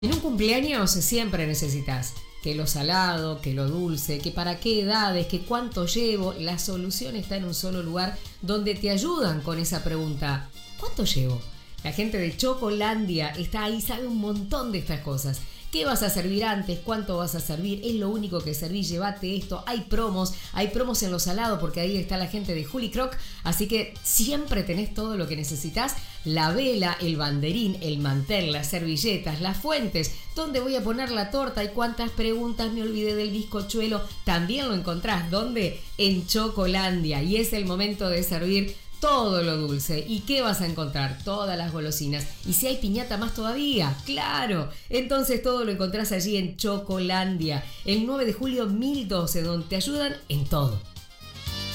En un cumpleaños siempre necesitas que lo salado, que lo dulce, que para qué edades, que cuánto llevo. La solución está en un solo lugar donde te ayudan con esa pregunta. ¿Cuánto llevo? La gente de Chocolandia está ahí, sabe un montón de estas cosas. ¿Qué vas a servir antes? ¿Cuánto vas a servir? Es lo único que servís, llévate esto. Hay promos en lo salado porque ahí está la gente de Juli Croc. Así que siempre tenés todo lo que necesitas. La vela, el banderín, el mantel, las servilletas, las fuentes. ¿Dónde voy a poner la torta? ¿Y cuántas preguntas? Me olvidé del bizcochuelo. También lo encontrás. ¿Dónde? En Chocolandia. Y es el momento de servir todo lo dulce. ¿Y qué vas a encontrar? Todas las golosinas. Y si hay piñata, más todavía. ¡Claro! Entonces todo lo encontrás allí en Chocolandia. El 9 de julio 1012, donde te ayudan en todo.